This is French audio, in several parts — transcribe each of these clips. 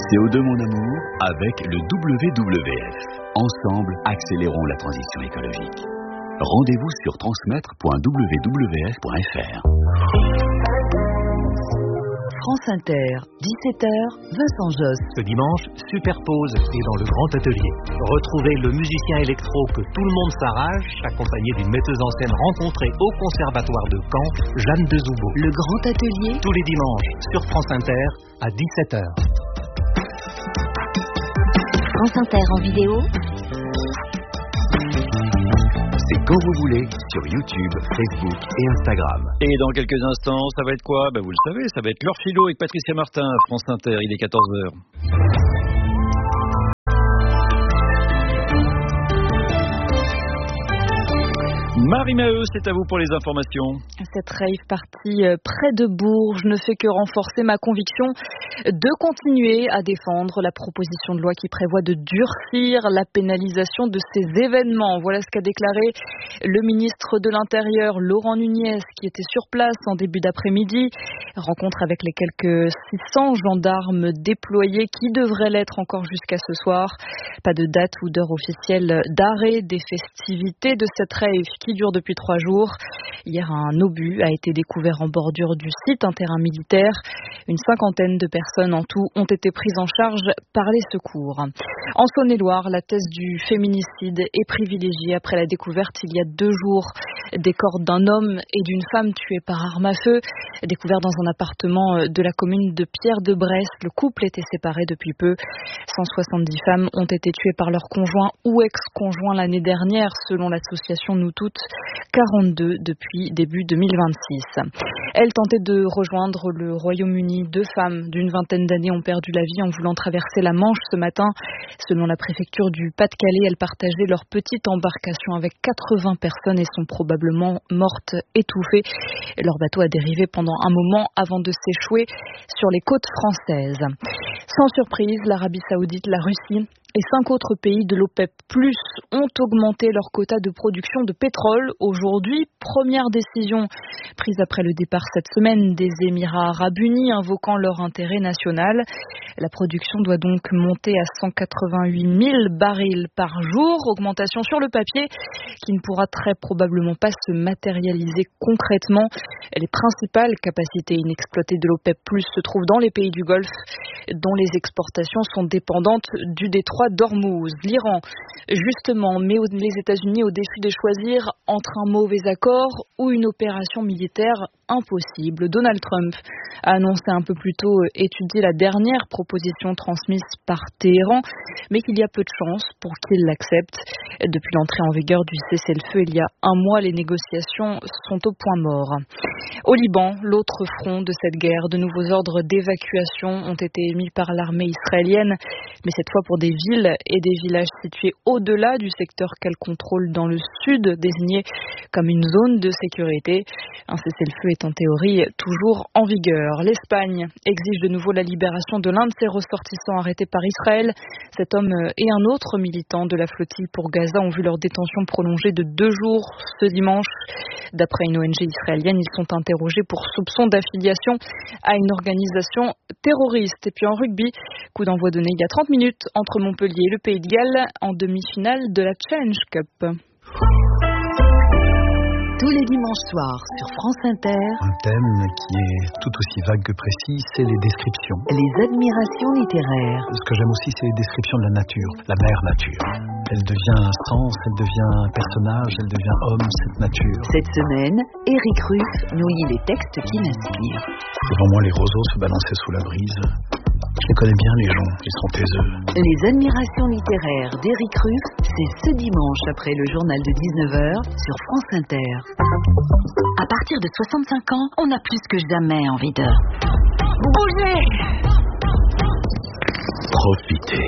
CO2 mon amour avec le WWF. Ensemble, accélérons la transition écologique. Rendez-vous sur transmettre.wwf.fr. France Inter, 17h, Vincent Josse. Ce dimanche, Superpose est dans le Grand Atelier. Retrouvez le musicien électro que tout le monde s'arrache, accompagné d'une metteuse en scène rencontrée au Conservatoire de Caen, Jeanne de Zoubeau. Le Grand Atelier, tous les dimanches, sur France Inter, à 17h. France Inter en vidéo, c'est quand vous voulez, sur YouTube, Facebook et Instagram. Et dans quelques instants, ça va être quoi ? Vous le savez, ça va être l'heure philo avec Patricia Martin, France Inter, il est 14h. Marie-Maheu, c'est à vous pour les informations. Cette rave partie près de Bourges ne fait que renforcer ma conviction de continuer à défendre la proposition de loi qui prévoit de durcir la pénalisation de ces événements. Voilà ce qu'a déclaré le ministre de l'Intérieur, Laurent Nunez, qui était sur place en début d'après-midi. Rencontre avec les quelques 600 gendarmes déployés qui devraient l'être encore jusqu'à ce soir. Pas de date ou d'heure officielle d'arrêt des festivités de cette rave qui dure depuis 3 jours. Hier, un obus a été découvert en bordure du site, un terrain militaire. Une 50aine de personnes en tout ont été prises en charge par les secours. En Saône-et-Loire, la thèse du féminicide est privilégiée après la découverte il y a 2 jours des corps d'un homme et d'une femme tués par arme à feu, découverts dans un appartement de la commune de Pierre-de-Bresse. Le couple était séparé depuis peu. 170 femmes ont été tuées par leur conjoint ou ex-conjoint l'année dernière, selon l'association Nous Toutes, 42 depuis début 2026. Elles tentaient de rejoindre le Royaume-Uni. 2 femmes d'une vingtaine d'années ont perdu la vie en voulant traverser la Manche ce matin. Selon la préfecture du Pas-de-Calais, elles partageaient leur petite embarcation avec 80 personnes et sont probablement mortes étouffées. Leur bateau a dérivé pendant un moment avant de s'échouer sur les côtes françaises. Sans surprise, l'Arabie Saoudite, la Russie et 5 autres pays de l'OPEP+ ont augmenté leur quota de production de pétrole. Aujourd'hui, première décision prise après le départ cette semaine des Émirats arabes unis, invoquant leur intérêt national. La production doit donc monter à 188 000 barils par jour, augmentation sur le papier qui ne pourra très probablement pas se matérialiser concrètement. Les principales capacités inexploitées de l'OPEP+ se trouvent dans les pays du Golfe, dont les exportations sont dépendantes du détroit d'Ormuz. L'Iran, justement, met les États-Unis au défi de choisir entre un mauvais accord ou une opération militaire impossible. Donald Trump a annoncé un peu plus tôt étudier la dernière proposition transmise par Téhéran, mais qu'il y a peu de chances pour qu'il l'accepte. Depuis l'entrée en vigueur du cessez-le-feu il y a 1 mois, les négociations sont au point mort. Au Liban, l'autre front de cette guerre, de nouveaux ordres d'évacuation ont été émis par l'armée israélienne, mais cette fois pour des villes et des villages situés au-delà du secteur qu'elle contrôle dans le sud, désigné comme une zone de sécurité. Un cessez-le-feu est en théorie toujours en vigueur. L'Espagne exige de nouveau la libération de l'un de ses ressortissants arrêtés par Israël. Cet homme et un autre militant de la flottille pour Gaza ont vu leur détention prolongée de 2 jours ce dimanche. D'après une ONG israélienne, ils sont interrogés pour soupçon d'affiliation à une organisation terroriste. Et puis en rugby, coup d'envoi donné il y a 30 minutes entre Montpellier et le Pays de Galles en demi-finale de la Challenge Cup. tous les dimanches soirs sur France Inter. Un thème qui est tout aussi vague que précis, c'est les descriptions. Les admirations littéraires. Ce que j'aime aussi, c'est les descriptions de la nature, la mère nature. Elle devient un sens, elle devient un personnage, elle devient homme, cette nature. Cette semaine, Éric Ruff nous lit les textes qui l'inspirent. Devant moi, les roseaux se balançaient sous la brise. Je les connais bien, les gens, ils sont taiseux. Les admirations littéraires d'Éric Ruff, c'est ce dimanche après le journal de 19h sur France Inter. À partir de 65 ans, on a plus que jamais envie de bouger. Profitez.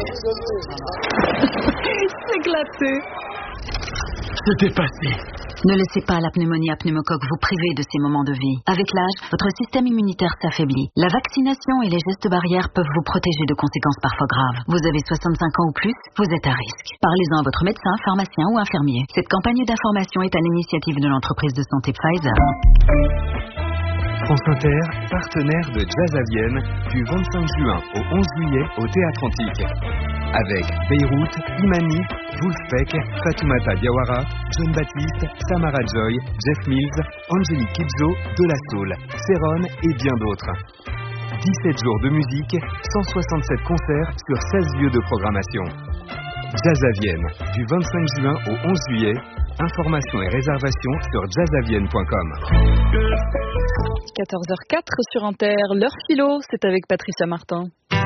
S'éclater. Se dépasser. Ne laissez pas la pneumonie à pneumocoque vous priver de ces moments de vie. Avec l'âge, votre système immunitaire s'affaiblit. La vaccination et les gestes barrières peuvent vous protéger de conséquences parfois graves. Vous avez 65 ans ou plus, vous êtes à risque. Parlez-en à votre médecin, pharmacien ou infirmier. Cette campagne d'information est à l'initiative de l'entreprise de santé Pfizer. France Inter, partenaire de Jazz à Vienne, du 25 juin au 11 juillet au Théâtre Antique. Avec Beyrouth, Imani, Wolfpack, Fatoumata Diawara, John Baptiste, Samara Joy, Jeff Mills, Angélique Kidjo, De La Soul, Céron et bien d'autres. 17 jours de musique, 167 concerts sur 16 lieux de programmation. Jazz à Vienne, du 25 juin au 11 juillet. Informations et réservations sur jazzavienne.com. 14h04 sur Inter, l'heure philo, c'est avec Patricia Martin.